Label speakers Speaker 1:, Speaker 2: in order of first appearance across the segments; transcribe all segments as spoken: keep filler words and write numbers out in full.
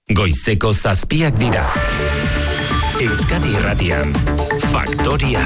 Speaker 1: Goizeko zazpiak dira. Euskadi Irratian, Faktoria.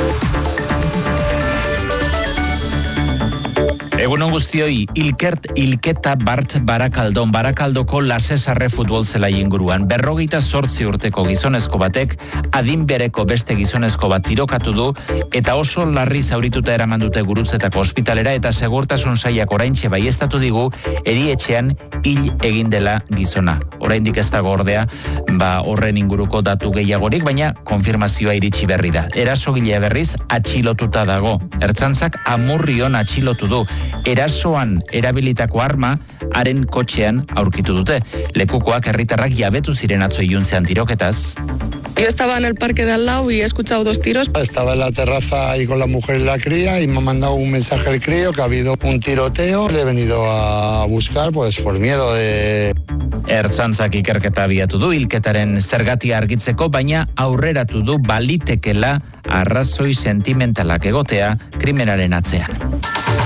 Speaker 2: Egunon guztioi, Ilkert Ilketa Bart Barakaldon, Barakaldoko Lasesarre futbol zelai inguruan. Berrogeita zortzi urteko gizonezko batek, adin bereko beste gizonezko bat tirokatu du, eta oso larri zaurituta eraman dute Gurutzetako ospitalera, eta segurtasun sailak oraintxe baieztatu digu, erietxean hil egin dela gizona. Oraindik ez dago ordea, ba horren inguruko datu gehiagorik, baina konfirmazioa iritsi berri da. Erasogilea berriz atxilotuta dago. Ertzaintzak Amurrion atxilotu du. Erasoan erabilitako arma haren kotxean aurkitu dute. Lekukoak herritarrak jabetu ziren atzo iluntzean tiroketaz.
Speaker 3: Yo estaba en el parque de al lado y he escuchado dos tiros.
Speaker 4: Estaba en la terraza ahí con la mujer y la cría y me ha mandado un mensaje el crío que ha habido un tiroteo. Le he venido a buscar pues por miedo de...
Speaker 2: Ertzaintzak ikerketa abiatu du hilketaren zergatia argitzeko, baina aurreratu du balitekela arrazoi sentimentalak egotea krimenaren atzean.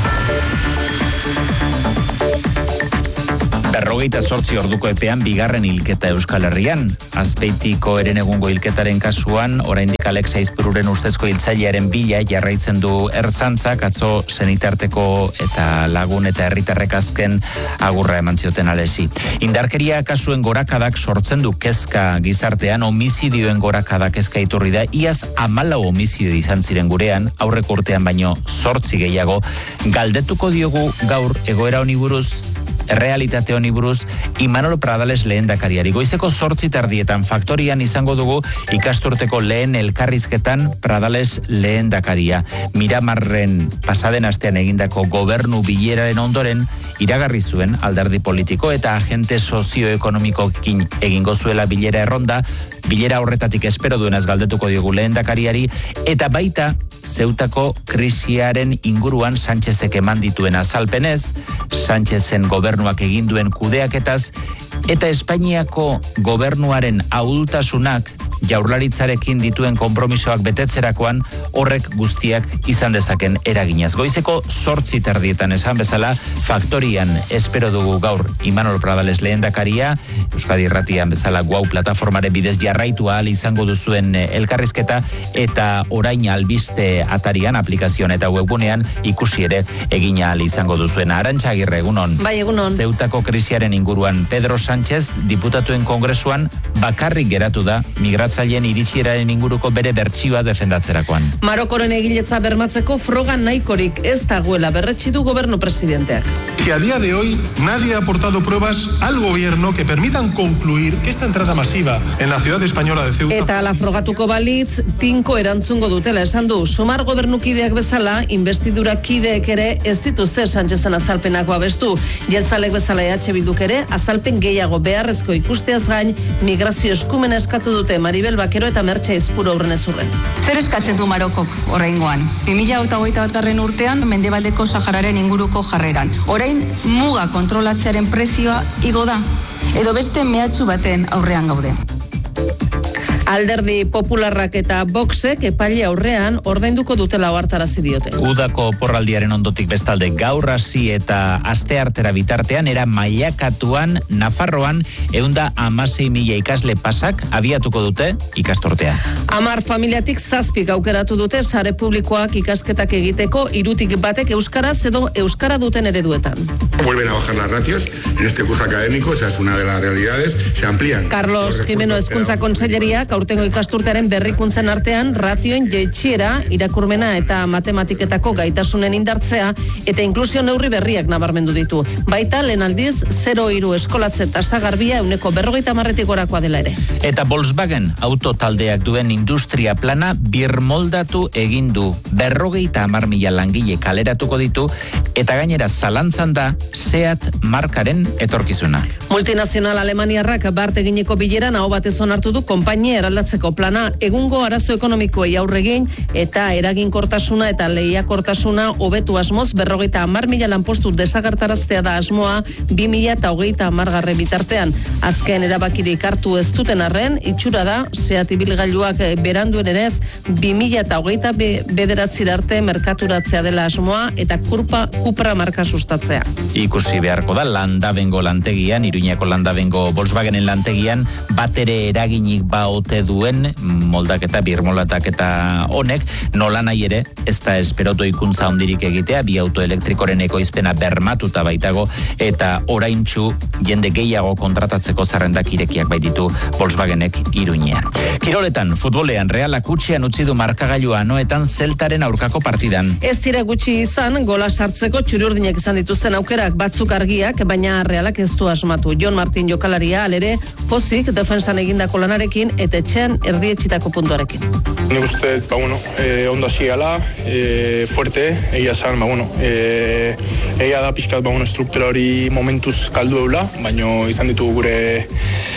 Speaker 2: Berrogeita zortzi orduko epean bigarren hilketa Euskal Herrian. Azpeitiko herenegungo hilketaren kasuan, oraindik Alexa Izpururen ustezko hiltzailearen bila jarraitzen du Ertzaintzak, atzo senitarteko eta lagun eta herritarrek azken agurra eman zioten alesi. Indarkeria kasuen gorakadak sortzen du kezka gizartean, homizidioen gorakadak kezka iturri da, iaz hamalau homizidio izan ziren gurean, aurreko urtean baino zortzi gehiago. Galdetuko diogu gaur egoera honi buruz, errealitate honi buruz, Imanol Pradales lehendakariari. Goizeko zortzi tardietan Faktorian izango dugu ikasturteko lehen elkarrizketan Pradales lehendakaria. Miramarren pasaden astean egindako gobernu bileraren ondoren iragarri zuen alderdi politiko eta agente sozioekonomikoekin egingo zuela bilera erronda. Bilera horretatik espero duenaz galdetuko diogu lehendakariari, eta baita Zeutako krisiaren inguruan Sánchezek eman dituen azalpenez, Sánchezen gobernuak egin duen kudeaketaz, eta Espainiako gobernuaren ahultasunak Jaurlaritzarekin dituen konpromisoak betetzerakoan horrek guztiak izan dezaken eraginaz. Goizeko zortzi tardietan esan bezala, Faktorian espero dugu gaur Imanol Pradales lehendakaria, Euskadi Irratian bezala Guau plataformaren bidez jarraitu ahal izango duzuen elkarrizketa, eta orain albiste atarian, aplikazioan eta webgunean ikusi ere egin ahal izango duzuen. Arantxa Agirre, egunon.
Speaker 3: Bai, egunon.
Speaker 2: Zeutako krisiaren inguruan Pedro Sánchez diputatuen kongresuan bakarrik geratu da migratzaileen iritsieraren inguruko bere bertsioa defendatzerakoan.
Speaker 3: Marokoren egiletza bermatzeko froga nahikorik ez dagoela berretsi du gobernu presidenteak.
Speaker 5: Que a día de hoy nadie ha aportado pruebas al gobierno que permitan concluir que esta entrada masiva en la ciudad española de Ceuta...
Speaker 3: Eta ala frogatuko balitz, tinko erantzungo dutela esan du. Sumar gobernukideak bezala, investidura kideek ere ez dituzte Sánchezen azalpenak babestu. Jeltzalek bezala E H Bilduk ere azalpen gehiago beharrezko ikusteaz gain, migrazio eskumena eskatu dute Maribel Bakero eta Mertxe Izpuru aurren ezurren.
Speaker 6: Zer eskatzen du Marokok oraingoan? bi mila hogeita batgarren urtean Mendebaldeko Sahararen inguruko jarreran. Orain muga kontrolatzearen prezioa igo da, edo beste mehatxu baten aurrean gaude.
Speaker 3: Alderdi Popularrak eta Voxek epaile aurrean ordainduko dutela ohartarazi diote.
Speaker 2: Udako porraldiaren ondotik bestalde gaur hasi eta asteartera bitartean era mailakatuan Nafarroan ehunda hamasei mila ikasle pasak abiatuko dute ikasturtea.
Speaker 3: Hamar familiatik zazpik aukeratu dute sare publikoak ikasketak egiteko, hirutik batek euskaraz edo euskara duten ereduetan.
Speaker 7: Vuelven a bajar las ratios en este curso académico, esa es una de las realidades, se amplían.
Speaker 3: Carlos Jimeno Hezkuntza Kontseilariak aurtengo ikasturtearen berrikuntzen artean ratioen jaitsiera, irakurmena eta matematiketako gaitasunen indartzea eta inklusio neurri berriak nabarmendu ditu. Baita lehen aldiz zero hiru eskolatze tasa garbia ehuneko berrogeita hamarretik gorakoa dela ere.
Speaker 2: Eta Volkswagen auto taldeak duen industria plana birmoldatu egin du. Berrogeita hamar mila langile kaleratuko ditu eta gainera zalantzan da Seat markaren etorkizuna.
Speaker 3: Multinazional alemaniarrak bart eginiko bileran aho batez onartu du konpainia eraldatzeko plana, egungo arazo ekonomikoei aurregin eta eraginkortasuna eta lehiakortasuna hobetu asmoz berrogeita hamar mila lanpostu desagertaraztea da asmoa bi mila eta hogeita hamargarren bitartean. Azken erabakirik hartu ez duten arren, itxura da, Seat ibilgailuak beranduen ere bi mila eta hogeita bederatzi arte merkaturatzea dela asmoa eta kurpa kupra marka sustatzea.
Speaker 2: Ikusi beharko da Landabengo lantegian, Iruñako Landabengo Volkswagenen lantegian, batere eraginik baote duen moldaketa, birmoldataketa honek, nola nahi ere, ez da esperoto ikuntza ondirik egitea, bi auto elektrikoren ekoizpena bermatuta baitago, eta oraintsu jende gehiago kontratatzeko zerrendak irekiak baititu Volkswagenek Iruñean. Kiroletan, futbolean, Realak utxean utzi du markagailua noetan Zeltaren aurkako partidan.
Speaker 3: Ez dira gutxi izan, gola sartzeko txuri-urdinek izan dituzten aukerak batzuk argiak, baina Realak ez du asmatu. Jon Martin jokalaria alere, pozik defensan egindako lanarekin eta etxean erdietxitako puntuarekin.
Speaker 8: Nik uste, ba, bueno, eh, ondo hasi gala, eh, fuerte, egia esan, ba, bueno, eh, egia da pixkat, ba, bueno, struktura hori momentuz kaldu eula, baina izan ditugu gure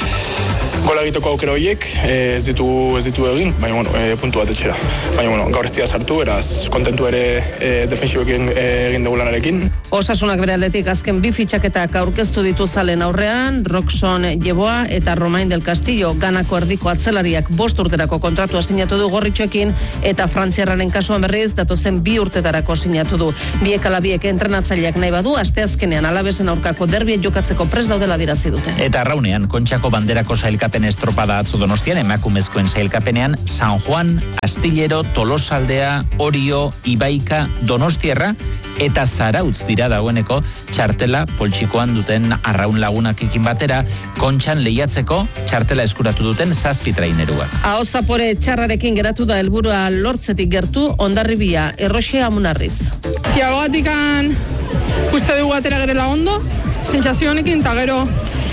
Speaker 8: gola egiteko aukera horiek, eh, ez ditu ez ditu egin, baina bueno, eh, puntu bat etxera. Baina bueno, gaur ez dira sartu, eraz kontentu ere eh, defensiboekin eh, egin dugu lanarekin.
Speaker 3: Osasunak bere aldetik azken bi fitxaketak aurkeztu ditu zalen aurrean, Roxon Jeboa eta Romain del Castillo, Ganako erdiko atzelariak bost urterako kontratua sinatu du gorritxoekin eta frantziarraren kasuan berriz datozen bi urtetarako sinatu du. Biek ala biek entrenatzaileak nahi badu, asteazkenean Alabesen aurkako derbien jokatzeko prest daudela dirazi dute.
Speaker 2: Eta Arraunean, Kontxako banderako sailkapen estropada atzo Donostian, emakumezkoen sailkapenean, San Juan, Astillero, Tolosaldea, Orio, Ibaika, Donostierra eta Zarautz dira dagoeneko txartela poltsikoan duten Arraun lagunakekin batera, Kontxan lehiatzeko txartela eskuratu duten zazpi traineruak.
Speaker 3: Aho zapore txarrarekin geratu da helburua lortzetik gertu Hondarribia, Erroxe Amunarriz.
Speaker 9: Ziagoatikan uste dugu atera gerela ondo, sentsazio honekin, eta gero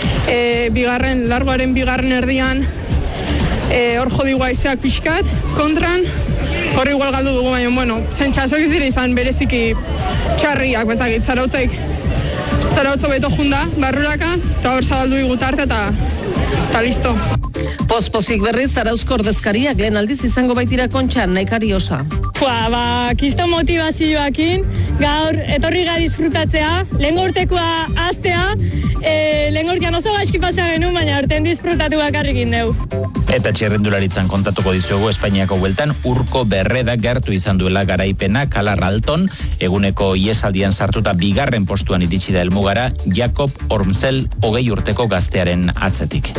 Speaker 9: e, bigarren, largoaren bigarren erdian hor e, jodigu aizeak pixkat, kontran, hor igual galdu dugu, baina, bueno, sentsazioak ez dira izan bereziki txarriak, bezakit, zarautzek, zarautzo beto junda, barruraka, eta hor zabaldu igutarte, eta, eta listo.
Speaker 3: Pospozik berriz, Zarauzko ordezkariak lehen aldiz izango baitira Kontxan, Naikari Osa.
Speaker 10: Pua, ba, kisto motivazioakin, gaur etorri gara disfrutatzea, lehen urtekoa aztea, e, lehen urtean oso gaizki pasa genuen, baina urtean disfrutatu bakarrikin deu.
Speaker 2: Eta txerrendularitzan kontatuko dizuegu Espainiako bueltan Urko Berreda gertu izan duela garaipena Kalar Alton, eguneko iesaldian sartuta bigarren postuan iritsi da helmugara Jakob Ormzel hogei urteko gaztearen atzetik.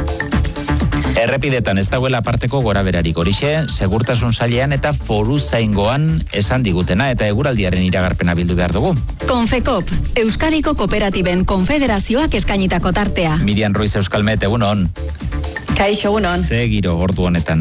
Speaker 2: Errepidetan ez dagoela aparteko gora berarik horixe, segurtasun sailean eta foru zaingoan esan digutena eta eguraldiaren iragarpena bildu behar dugu.
Speaker 11: Konfekop, Euskadiko Kooperatiben Konfederazioak eskainitako tartea.
Speaker 2: Mirian Ruiz Euskalmet, egunon.
Speaker 12: Kaixo, egunon.
Speaker 2: Ze giro ordu honetan?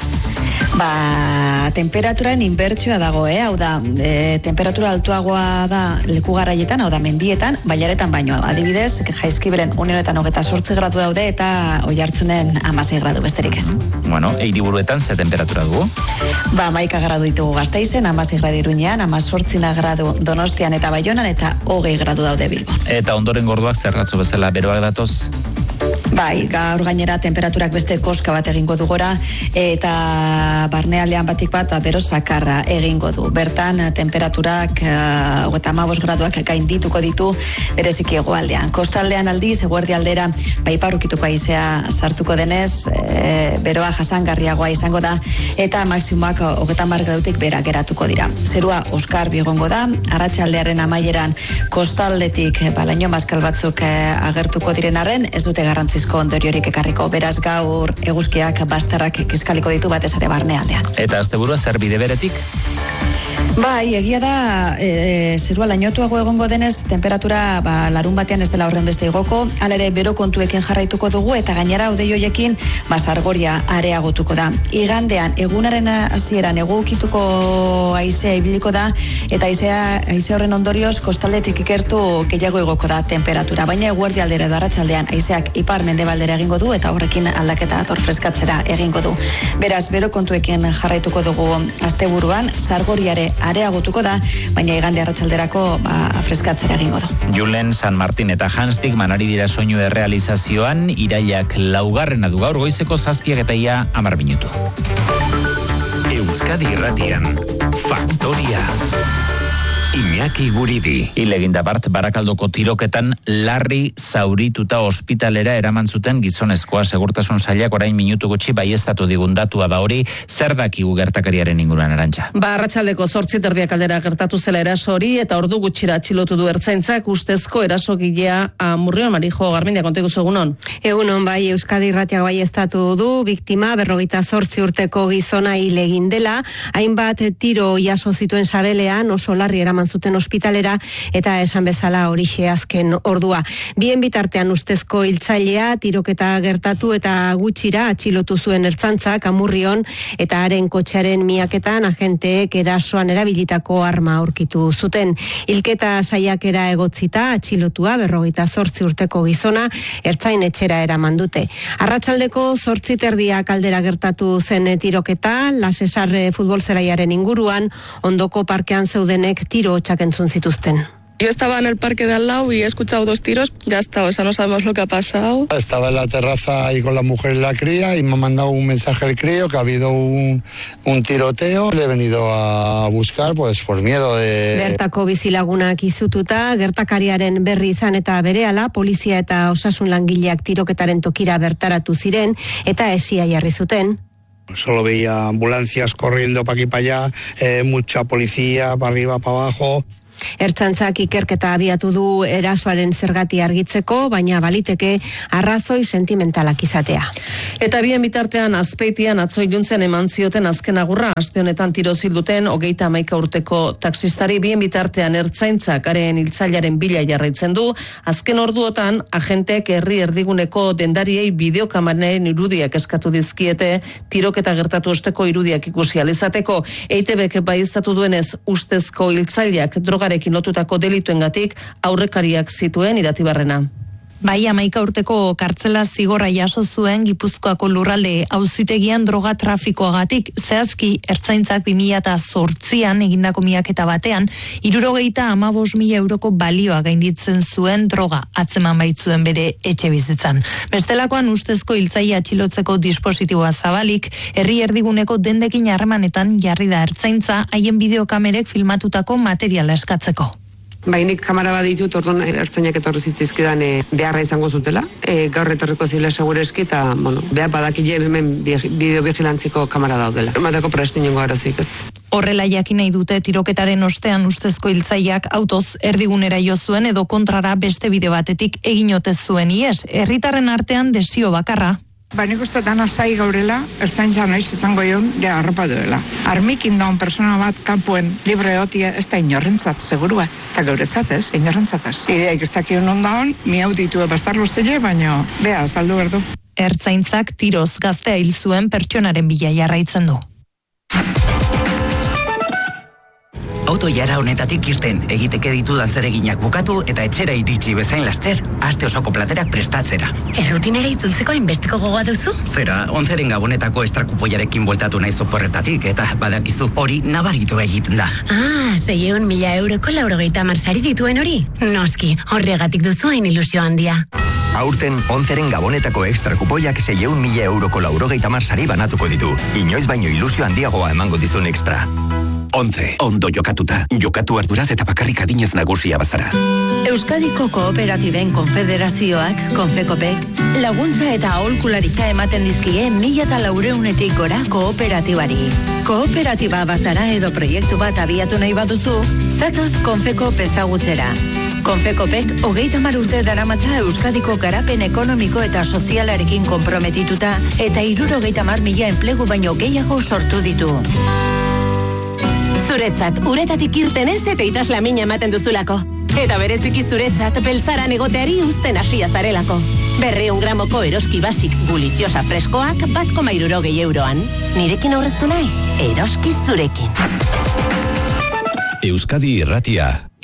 Speaker 12: Ba, temperaturan inbertsioa dago, eh? Hau da, e, temperatura altuagoa da leku garaietan, hau da, mendietan, bailaretan baino. Adibidez, Jaizkibelen unionetan hogeta sortzi gradu daude eta Oiartzunen hamasei gradu besterik ez.
Speaker 2: Bueno, Eiriburuetan ze temperatura dugu?
Speaker 12: Ba, hamaika gradu ditugu Gasteizen, hamasei gradu Iruñean, hamazortzi gradu Donostian eta Baionan eta hogei gradu daude Bilbon.
Speaker 2: Eta ondoren gorduak zerratzo bezala beroak datoz?
Speaker 12: Bai, gaur gainera temperaturak beste koska bat egingo du gora eta barnealdean batik bat bero sakarra egingo du. Bertan temperaturak hogeita hamabost graduak gaindituko ditu bereziki hegoaldean. Kostaldean aldiz, eguerdi aldera baiparukituko haizea sartuko denez, e, beroa jasangarriagoa izango da eta maksimoak hogeita hamar gradutik bera geratuko dira. Zerua oskar egongo da, arratsaldearen amaieran kostaldetik balaino maskal batzuk agertuko diren arren, ez dute garrantzizko ondoriorik ekarriko, beraz gaur eguzkiak bastarrak kiskaliko ditu batez ere barnealdean.
Speaker 2: Eta asteburua zer bide beretik?
Speaker 12: Bai, egia da, e, zerua lainotuago egongo denez, temperatura ba, larun batean ez dela horren beste igoko, alere bero kontuekin jarraituko dugu, eta gainera odei hoiekin basargoria areagotuko da. Igandean, egunaren hasieran egokituko haizea ibiliko da, eta haizea, haizea horren ondorioz, kostaldetik ikertu gehiago igoko da temperatura, baina eguerdi aldera edo arratsaldean haizeak ipar mendebaldera egingo du, eta horrekin aldaketa ator freskatzera egingo du. Beraz, bero kontuekin jarraituko dugu asteburuan, sargoriare areagotuko da, baina igande arratsalderako ba, freskatzera egingo du.
Speaker 2: Julen, San Martin eta Hanstik manari dira soinu errealizazioan, irailak laugarrena du gaur goizeko zazpiak eta ia hamar minutu.
Speaker 1: Euskadi Irratian, Faktoria. Iñaki Guridi.
Speaker 2: Ileginda bart, Barakaldoko tiroketan larri zaurituta ospitalera eraman zuten gizonezkoa. Segurtasun sailak orain minutu gutxi baieztatu digun datua da hori, zer dakigu gertakariaren inguruan, Arantxa?
Speaker 3: Ba, arratsaldeko zortzi terdiak aldera gertatu zela eraso hori eta ordu gutxira atxilotu du ertzaintzak ustezko erasogilea Amurrion. Marijo Garmendia, kontegu zu egunon.
Speaker 13: Egunon, bai, Euskadi Irratiak baieztatu du, biktima berrogeita zortzi urteko gizona ilegin dela, hainbat tiro jaso zituen sabelean, oso larri eraman zuten ospitalera eta esan bezala horixe azken ordua. Bien bitartean ustezko hiltzailea tiroketa gertatu eta gutxira atxilotu zuen ertzaintzak Amurrion eta haren kotxearen miaketan agenteek erasoan erabilitako arma aurkitu zuten. Hilketa saiakera egotzita atxilotua berrogeita zortzi urteko gizona ertzain etxera eraman dute. Arratsaldeko zortzi terdiak aldera gertatu zen tiroketa, Lasesar futbol zelaiaren inguruan, ondoko parkean zeudenek tiro hotxak entzun zituzten.
Speaker 14: Yo estaba en el parque de al lado y he escuchado dos tiros, ya está, o sea, no sabemos lo que ha pasado.
Speaker 4: Estaba en la terraza ahí con la mujer y la cría y me ha mandado un mensaje el crío que ha habido un, un tiroteo. Le he venido a buscar pues por miedo de...
Speaker 13: Bertako bizilagunak izututa, gertakariaren berri izan eta berehala, polizia eta osasun langileak tiroketaren tokira bertaratu ziren eta esia jarri zuten.
Speaker 15: Solo veía ambulancias corriendo para aquí para allá, eh, mucha policía para arriba, para abajo.
Speaker 13: Ertzaintzak ikerketa abiatu du erasoaren zergati argitzeko, baina baliteke arrazoi sentimentalak izatea.
Speaker 3: Eta bien bitartean Azpeitian atzo iluntzen eman zioten azken agurra, aste honetan tiro zilduten hogeita hamaika urteko taxistari. Bien bitartean ertzaintzak haren hiltzailaren bila jarraitzen du, azken orduotan agenteek herri erdiguneko dendariei bideokameraren irudiak eskatu dizkiete tiroketa gertatu osteko irudiak ikusi ahal izateko. E I Te Bek baieztatu duenez ustezko hiltzaileak drogarekin lotutako delituengatik aurrekariak zituen Iratibarrena.
Speaker 16: Bai, hamaika urteko kartzela zigorra jaso zuen Gipuzkoako lurralde auzitegian droga trafikoagatik. Zehazki, ertzaintzak bi mila zortzian egindako miaketa batean, hirurogeita hamabost mila euroko balioa gainditzen zuen droga atzeman baitzuen bere etxe bizitzan. Bestelakoan ustezko hiltzaile atxilotzeko dispositiboa zabalik, herri erdiguneko dendekin harremanetan jarri da ertzaintza haien bideokamerek filmatutako materiala eskatzeko.
Speaker 17: Bainik kamera bat ditut, orduan ertzainak etorri zitzizkidan e, beharra izango zutela. E, gaur etorriko zila segureski eta, bueno, behar badakile hemen bideovigilantziko kamera daudela. Emateko prest ningo arazik ez.
Speaker 16: Horrela jakin nahi dute tiroketaren ostean ustezko hiltzaileak autoz erdigunera jo zuen edo kontrara beste bide batetik egin ote zuen ies. Herritarren artean desio bakarra.
Speaker 18: Ba, nik uste dana zai gaurela, ertzaintza noiz izango joan, ja, arropa duela. Armikin daun persona bat kanpuen libre otia ez da inorrentzat, segurua. Eta gauretzat ez, inorrentzat ez. Ideaik ez dakion ondaon, mi hau ditu bastar luztele, baina, bea, saldu berdu.
Speaker 16: Ertzaintzak tiroz gaztea hil zuen pertsonaren bila jarraitzen du.
Speaker 19: Auto jara honetatik irten, egiteke ditudan zereginak bukatu eta etxera iritsi bezain laster, aste osoko platerak prestatzera.
Speaker 20: Errutinera itzultzeko hainbesteko gogoa duzu?
Speaker 19: Zera, onzeren gabonetako estrakupoiarekin bueltatu nahi zoporretatik eta badakizu hori nabaritu egiten da.
Speaker 20: Ah, zeieun mila euroko laurogeita marsari dituen hori? Noski, horregatik duzu hain ilusio handia.
Speaker 21: Aurten, onzeren gabonetako extrakupoiak zeieun mila euroko laurogeita marsari banatuko ditu. Inoiz baino ilusio handiagoa emango dizun extra. Ontze, ondo jokatuta. Jokatu arduraz eta bakarrik adinez nagusia bazara.
Speaker 22: Euskadiko Kooperatiben Konfederazioak, Konfekopek, laguntza eta aholkularitza ematen dizkie mila eta laureunetik gora kooperatibari. Kooperatiba bazara edo proiektu bat abiatu nahi baduzu, zatoz Konfekop ezagutzera. Konfekopek hogeita hamar urte daramatza Euskadiko garapen ekonomiko eta sozialarekin konprometituta eta hirurogeita hamar mila enplegu baino gehiago sortu ditu.
Speaker 23: Zuretzat, uretatik irten ez eta itxasla mina ematen duzulako. Eta bereziki zuretzat, beltzaran egoteari uzten hasia zarelako. Berreun gramoko eroski basik gulitxosa freskoak bat koma hirurogei euroan. Nirekin aurreztu nahi? Eroski zurekin.
Speaker 1: Euskadi Irratia.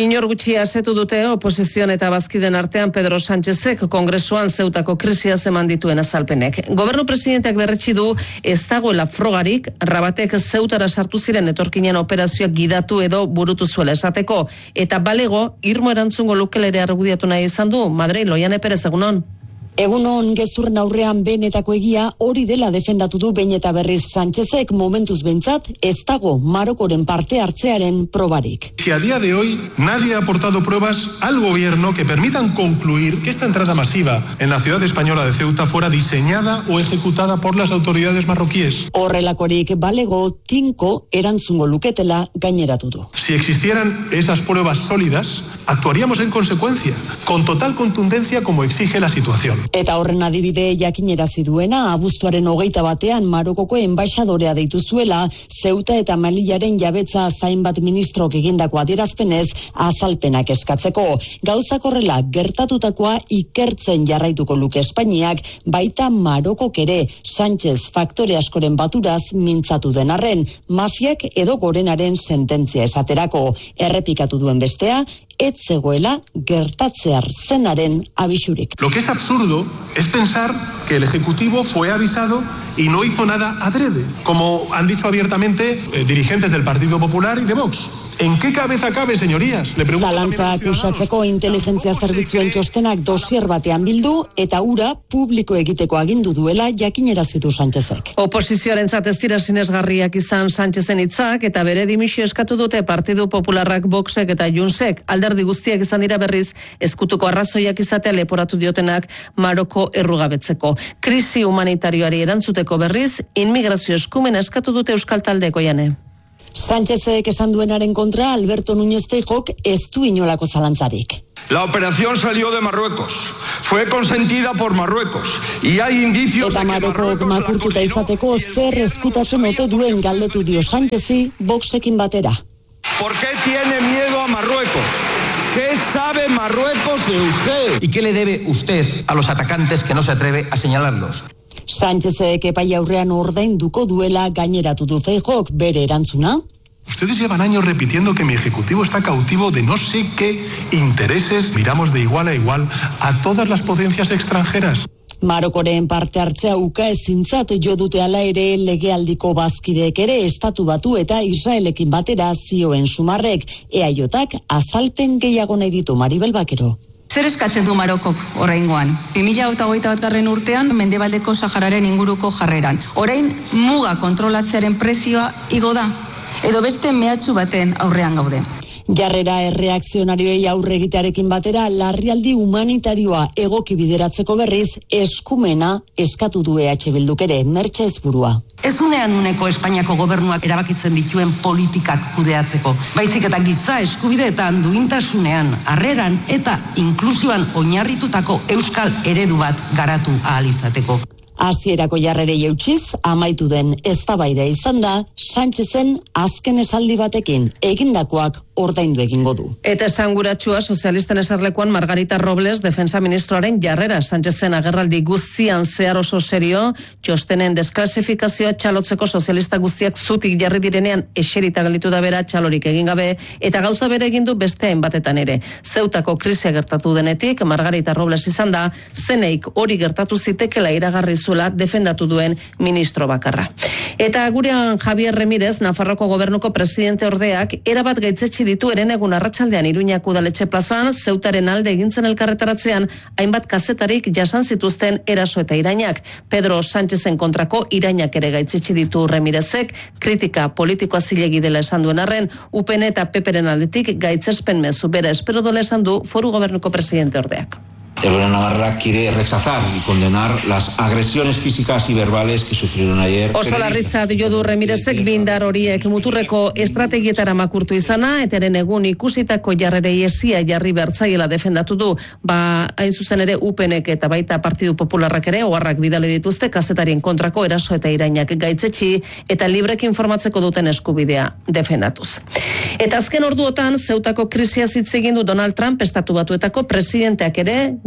Speaker 3: Inor gutxi asetu dute oposizioan eta bazkiden artean Pedro Sánchezek Kongresuan Zeutako krisia eman dituen azalpenek. Gobernu presidenteak berretsi du ez dagoela frogarik Rabatek Zeutara sartu ziren etorkinen operazioak gidatu edo burutu zuela esateko, eta balego irmo erantzungo lukela ere argudiatu nahi izan du. Madrid, Loiane Perez, egunon.
Speaker 5: Egunon, gezurren aurrean benetako egia hori dela defendatu du behin eta berriz Sánchezek momentuz bentzat ez dago Marokoren parte hartzearen probarik.
Speaker 6: Que a día de hoy nadie ha aportado pruebas al gobierno que permitan concluir que esta entrada masiva en la ciudad española de Ceuta fuera diseñada o ejecutada por las autoridades marroquíes.
Speaker 5: Horrelakorik balego tinko erantzungo luketela gaineratu du.
Speaker 6: Si existieran esas pruebas sólidas, actuaríamos en consecuencia, con total contundencia como exige la situación.
Speaker 5: Eta horren adibide jakinerazi duena, abuztuaren hogeita batean Marokoko enbaixadorea deitu zuela, Zeuta eta Melillaren jabetza zainbat ministrok egindako adierazpenez azalpenak eskatzeko. Gauzak horrela gertatutakoa ikertzen jarraituko luke Espainiak, baita Marokok ere Sánchez faktore askoren baturaz mintzatu den arren, mafiak edo gorenaren sententzia esaterako. Errepikatu duen bestea, ez zegoela gertatzear zenaren abisurik.
Speaker 6: Lo que es absurdo es pensar que el Ejecutivo fue avisado y no hizo nada adrede, como han dicho abiertamente eh, dirigentes del Partido Popular y de Vox. ¿En qué cabeza cabe, señorías? Le pregunto.
Speaker 5: Zalantza akusatzeko inteligentzia zerbitzuen txostenak dosier batean bildu eta ura publiko egiteko agindu duela jakinerazi du Sánchezek.
Speaker 3: Oposizioarentzat ez dira sinesgarriak izan Sánchezen hitzak eta bere dimisio eskatu dute Partidu Popularrak, Voxek eta Junsek. Alderdi guztiak izan dira berriz ezkutuko arrazoiak izatea leporatu diotenak Maroko errugabetzeko. Krisi humanitarioari erantzuteko berriz inmigrazio eskumena eskatu dute Euskal Taldeko Jane.
Speaker 5: Sánchezek esan duenaren kontra Alberto Núñez Feijóok ez du inolako zalantzarik.
Speaker 7: La operación salió de Marruecos, fue consentida por Marruecos y hay indicios
Speaker 5: eta
Speaker 7: de que
Speaker 5: Marokok makurtuta izateko zer eskutatzen ote duen galdetu dio Sánchezi Voxekin batera.
Speaker 7: ¿Por qué tiene miedo a Marruecos? ¿Qué sabe Marruecos de usted?
Speaker 24: ¿Y qué le debe usted a los atacantes que no se atreve a señalarlos?
Speaker 5: Sánchezek epai aurrean ordainduko duela gaineratu du Feijóok bere erantzuna.
Speaker 6: Ustedes llevan años repitiendo que mi ejecutivo está cautivo de no sé qué intereses. Miramos de igual a igual a todas las potencias extranjeras.
Speaker 5: Marokoren parte hartzea uka ezintzat jo dute ala ere legealdiko bazkideek ere estatu batu eta Israelekin batera zioen sumarrek. Eaiotak azalpen gehiago nahi ditu Maribel Bakero.
Speaker 25: Zer eskatzen du Marokok oraingoan? bi mila hogeita batgarren urtean Mendebaldeko Sahararen inguruko jarreran. Orain muga kontrolatzearen prezioa igo da, edo beste mehatxu baten aurrean gaude.
Speaker 5: Jarrera erreakzionarioei aurre egitearekin batera larrialdi humanitarioa egoki bideratzeko berriz eskumena eskatu du E H Bilduk ere. Mertxe Ezburua.
Speaker 26: Ez unean uneko Espainiako gobernuak erabakitzen dituen politikak kudeatzeko, baizik eta giza eskubideetan duintasunean, harreran eta inklusioan oinarritutako euskal eredu bat garatu ahal izateko.
Speaker 5: Hasierako jarrerei eutxiz, amaitu den eztabaida izan da, Sánchezen azken esaldi batekin egindakoak ordaindu egingo du.
Speaker 3: Eta esanguratsua sozialisten eserlekuan Margarita Robles defensa ministroaren jarrera. Sánchezen agerraldi guztian zehar oso serio, txostenen desklasifikazioa txalotzeko sozialista guztiak zutik jarri direnean eserita galitu da bera txalorik egin gabe, eta gauza bere egin du beste hainbatetan ere. Zeutako krisia gertatu denetik, Margarita Robles izan da, zeneik hori gertatu zitekela iragarri zuela defendatu duen ministro bakarra. Eta gurean Javier Remírez, Nafarroko gobernuko presidente ordeak, erabat gaitzetsi ditu herenegun arratsaldean Iruñako udaletxe plazan, Zeutaren alde egintzen elkarretaratzean, hainbat kazetarik jasan zituzten eraso eta irainak. Pedro Sánchezen kontrako irainak ere gaitzetsi ditu Remírezek, kritika politikoa zilegi dela esan duen arren, U P N eta P Pren aldetik gaitzespen mezu bera espero dola esan du foru gobernuko presidente ordeak.
Speaker 27: El gobierno de Navarra quiere rechazar y condenar las agresiones físicas y verbales que sufrieron ayer.
Speaker 3: Oso larritzat jo du Remírezek bindar horiek muturreko estrategietara makurtu izana, eteren egun ikusitako jarrerei esia jarri bertzaiela defendatu du, ba hain zuzen ere U P Nek eta baita Partidu Popularrak ere oharrak bidale dituzte kazetarien kontrako eraso eta irainak gaitzetsi eta librek informatzeko duten eskubidea defendatuz. Eta azken orduotan Zeutako krisia hitz egin du Donald Trump, estatu batuetako presidenteak ere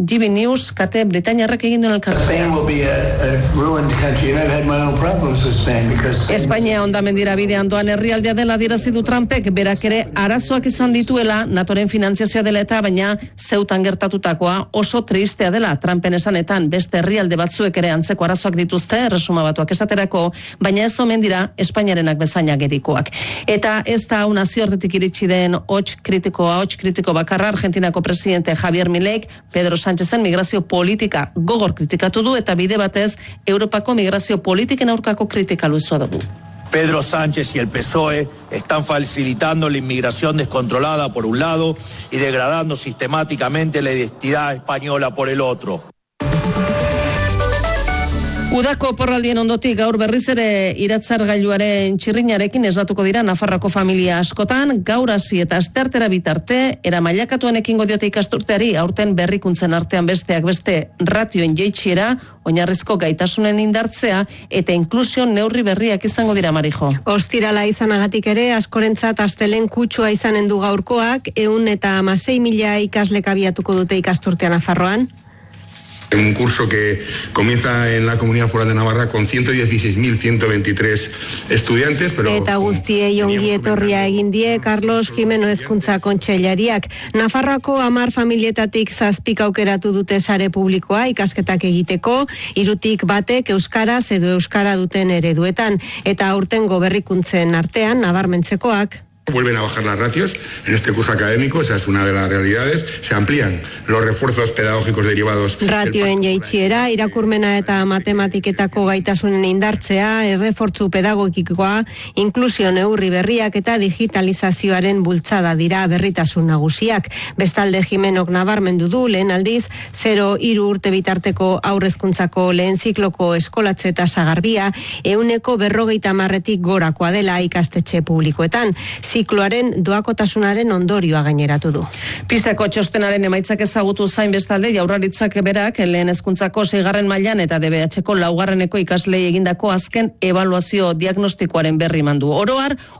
Speaker 3: G B News, kate Britainiarrak egin duen elkartea. Espainia ondamendira bidean doan herrialdea dela dirazi du Trumpek, berak ere arazoak izan dituela, NATOren finanziazioa dela eta baina zeutan gertatutakoa oso tristea dela. Trumpen esanetan beste herrialde batzuek ere antzeko arazoak dituzte, erresuma batuak esaterako, baina ez omen dira Espainiarenak bezaina gerikoak. Eta ez da hau nazioartetik iritsi den hots kritikoa, hots kritiko bakarra, Argentinako presidente Javier Milei, Pedro Sánchezen migrazio politika gogor kritikatu du eta bide batez Europako migrazio politiken aurkako kritika luzua dugu.
Speaker 2: Pedro Sánchez y el P S O E están facilitando la inmigración descontrolada por un lado y degradando sistemáticamente la identidad española por el otro.
Speaker 3: Udako porraldien ondotik gaur berriz ere iratzargailuaren txirrinarekin esnatuko dira Nafarroko familia askotan, gaur hasi eta asteartera bitarte, era mailakatuan ekingo diote ikasturteari, aurten berrikuntzen artean besteak beste ratioen jeitsiera, oinarrizko gaitasunen indartzea eta inklusio neurri berriak izango dira, Marijo.
Speaker 13: Ostirala izanagatik ere, askorentzat astelen kutsua izanen du gaurkoak, ehun eta hamasei mila ikaslek abiatuko dute ikasturtea Nafarroan.
Speaker 8: Un curso que comienza en la Comunidad Foral de Navarra con ciento dieciséis mil ciento veintitrés estudiantes, pero...
Speaker 13: Eta guztiei ongi etorria egin die Carlos Jimeno Hezkuntza Kontseilariak. Nafarroako hamar familietatik zazpik aukeratu dute sare publikoa ikasketak egiteko, hirutik batek euskaraz edo euskara duten ereduetan, eta aurtengo berrikuntzen artean nabarmentzekoak.
Speaker 8: Vuelven a bajar las ratios en este curso académico, esa es una de las realidades. Se amplían los refuerzos pedagógicos derivados.
Speaker 13: Ratioen jaitsiera, irakurmena eta matematiketako gaitasunen indartzea, errefortzu pedagogikoa, inklusio neurri berriak eta digitalizazioaren bultzada dira berritasun nagusiak. Bestalde Jimenok nabarmendu du lehen aldiz, zero hiru urte bitarteko aurrezkuntzako lehen zikloko eskolatze tasa garbia, ehuneko berrogeita hamarretik gorakoa dela ikastetxe publikoetan. Zikloaren doakotasunaren ondorioa gaineratu du.
Speaker 3: Pisako txostenaren emaitzak ezagutu zain bestalde, Jaurlaritzak berak lehen hezkuntzako seigarren mailan eta D B H-ko laugarreneko ikaslei egindako azken ebaluazio diagnostikoaren berri mandu. Oro har,